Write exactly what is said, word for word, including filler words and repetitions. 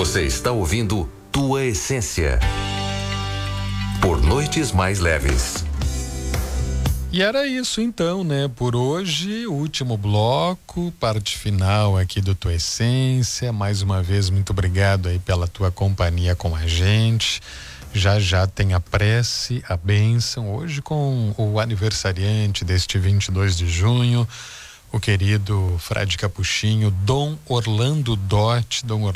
Você está ouvindo Tua Essência. Por Noites Mais Leves. E era isso então, né? Por hoje, último bloco, parte final aqui do Tua Essência. Mais uma vez, muito obrigado aí pela tua companhia com a gente. Já já tem a prece, a bênção, hoje com o aniversariante deste vinte e dois de junho, o querido Frade Capuchinho, Dom Orlando Dotti, Dom Orlando